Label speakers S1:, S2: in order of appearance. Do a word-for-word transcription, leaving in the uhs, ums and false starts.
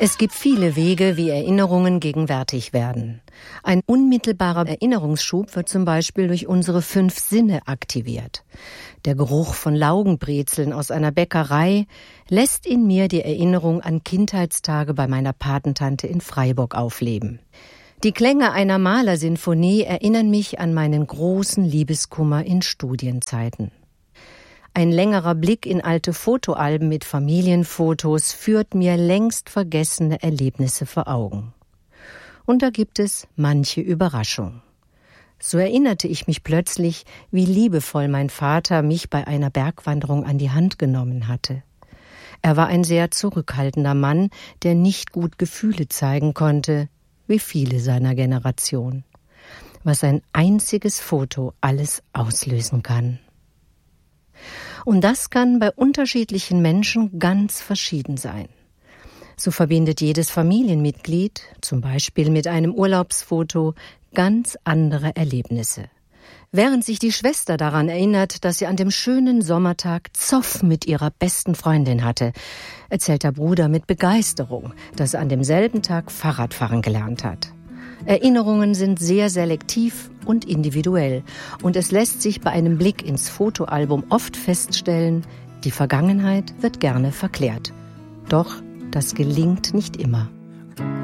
S1: Es gibt viele Wege, wie Erinnerungen gegenwärtig werden. Ein unmittelbarer Erinnerungsschub wird zum Beispiel durch unsere fünf Sinne aktiviert. Der Geruch von Laugenbrezeln aus einer Bäckerei lässt in mir die Erinnerung an Kindheitstage bei meiner Patentante in Freiburg aufleben. Die Klänge einer Malersinfonie erinnern mich an meinen großen Liebeskummer in Studienzeiten. Ein längerer Blick in alte Fotoalben mit Familienfotos führt mir längst vergessene Erlebnisse vor Augen. Und da gibt es manche Überraschung. So erinnerte ich mich plötzlich, wie liebevoll mein Vater mich bei einer Bergwanderung an die Hand genommen hatte. Er war ein sehr zurückhaltender Mann, der nicht gut Gefühle zeigen konnte, wie viele seiner Generation. Was ein einziges Foto alles auslösen kann. Und das kann bei unterschiedlichen Menschen ganz verschieden sein. So verbindet jedes Familienmitglied, zum Beispiel mit einem Urlaubsfoto, ganz andere Erlebnisse. Während sich die Schwester daran erinnert, dass sie an dem schönen Sommertag Zoff mit ihrer besten Freundin hatte, erzählt der Bruder mit Begeisterung, dass er an demselben Tag Fahrradfahren gelernt hat. Erinnerungen sind sehr selektiv und individuell und es lässt sich bei einem Blick ins Fotoalbum oft feststellen, die Vergangenheit wird gerne verklärt. Doch das gelingt nicht immer.